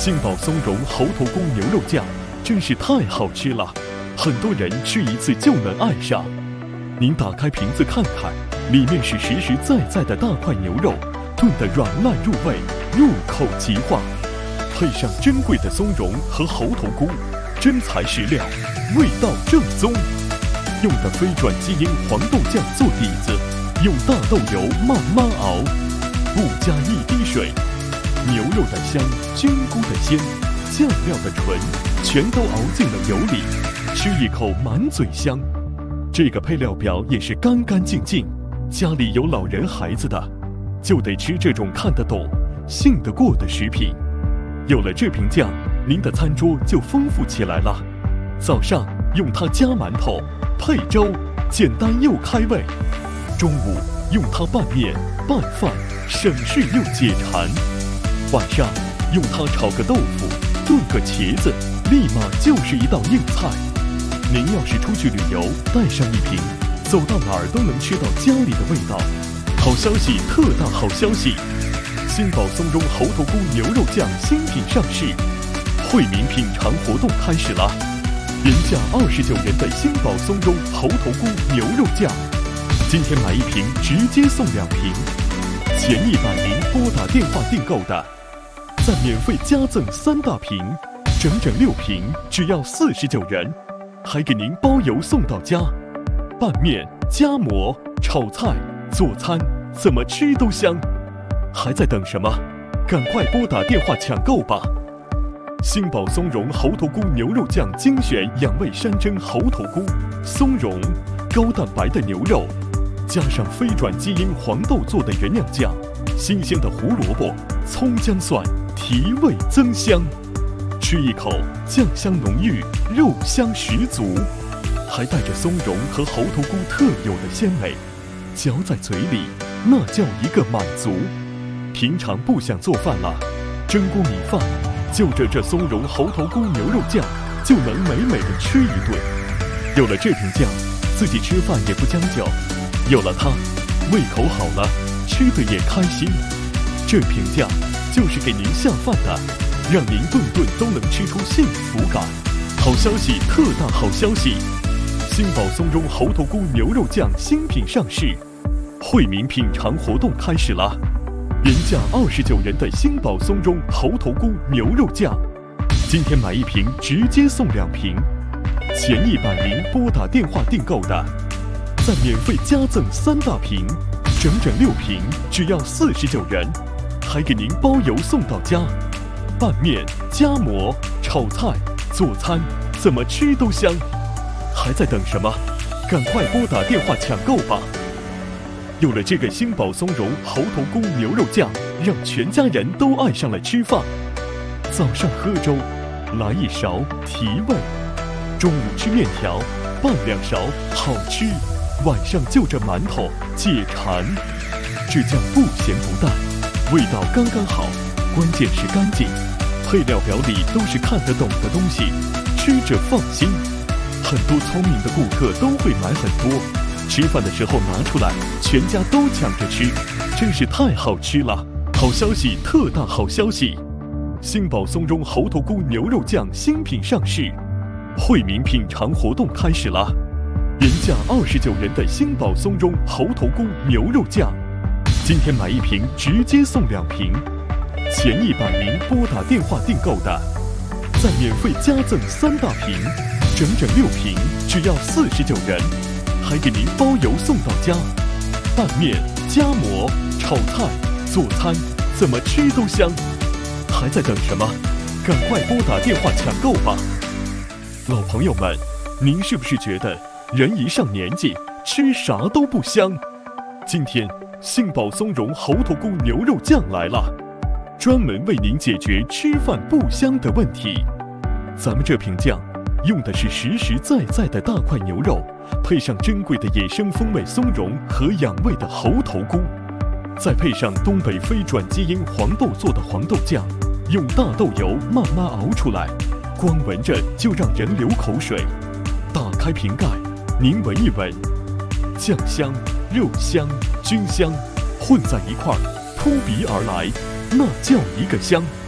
杏宝松茸猴头菇牛肉酱真是太好吃了，很多人吃一次就能爱上。您打开瓶子看看，里面是实实在在的大块牛肉，炖得软烂入味，入口即化，配上珍贵的松茸和猴头菇，真材实料，味道正宗。用的非转基因黄豆酱做底子，用大豆油慢慢熬，不加一滴水。牛肉的香，菌菇的鲜，酱料的纯，全都熬进了油里，吃一口满嘴香。这个配料表也是干干净净，家里有老人孩子的，就得吃这种看得懂、信得过的食品。有了这瓶酱，您的餐桌就丰富起来了。早上用它夹馒头、配粥，简单又开胃；中午用它拌面、拌饭，省事又解馋；晚上用它炒个豆腐、炖个茄子，立马就是一道硬菜。您要是出去旅游，带上一瓶，走到哪儿都能吃到家里的味道。好消息，特大好消息！杏宝松茸猴头菇牛肉酱新品上市，惠民品尝活动开始了。原价29元的杏宝松茸猴头菇牛肉酱，今天买一瓶直接送2瓶，前100名拨打电话订购的，再免费加赠3大瓶，整整6瓶，只要49元，还给您包邮送到家。拌面、夹馍、炒菜、做餐，怎么吃都香。还在等什么？赶快拨打电话抢购吧！杏宝松茸猴头菇牛肉酱精选养胃山珍猴头菇、松茸，高蛋白的牛肉，加上非转基因黄豆做的原料酱，新鲜的胡萝卜、葱姜蒜，提味增香。吃一口，酱香浓郁，肉香十足，还带着松茸和猴头菇特有的鲜美，嚼在嘴里，那叫一个满足。平常不想做饭了，蒸锅米饭，就着这松茸猴头菇牛肉酱，就能美美的吃一顿。有了这瓶酱，自己吃饭也不将就，有了它，胃口好了，吃得也开心。这瓶酱就是给您下饭的，让您顿顿都能吃出幸福感。好消息，特大好消息！杏宝松茸猴头菇牛肉酱新品上市，惠民品尝活动开始了。原价29元的杏宝松茸猴头菇牛肉酱，今天买一瓶直接送2瓶，前100名拨打电话订购的，再免费加赠3大瓶，整整6瓶，只要49元，还给您包邮送到家。拌面、夹馍、炒菜、做餐，怎么吃都香。还在等什么？赶快拨打电话抢购吧！有了这个杏宝松茸猴头菇牛肉酱，让全家人都爱上了吃饭。早上喝粥，来1勺提味；中午吃面条，拌2勺好吃；晚上就着馒头解馋。这酱不咸不淡，味道刚刚好，关键是干净。配料表里都是看得懂的东西，吃着放心。很多聪明的顾客都会买很多，吃饭的时候拿出来，全家都抢着吃，真是太好吃了！好消息，特大好消息！杏宝松茸猴头菇牛肉酱新品上市，惠民品尝活动开始了。原价29元的杏宝松茸猴头菇牛肉酱，今天买一瓶直接送2瓶，前100名拨打电话订购的，再免费加赠3大瓶，整整6瓶，只要49元，还给您包邮送到家。拌面、夹馍、炒菜、做餐，怎么吃都香。还在等什么？赶快拨打电话抢购吧！老朋友们，您是不是觉得人一上年纪，吃啥都不香？今天杏宝松茸猴头菇牛肉酱来了，专门为您解决吃饭不香的问题。咱们这瓶酱用的是实实在在的大块牛肉，配上珍贵的野生风味松茸和养胃的猴头菇，再配上东北非转基因黄豆做的黄豆酱，用大豆油慢慢熬出来，光闻着就让人流口水。打开瓶盖，您闻一闻，酱香、肉香、菌香混在一块儿，扑鼻而来，那叫一个香。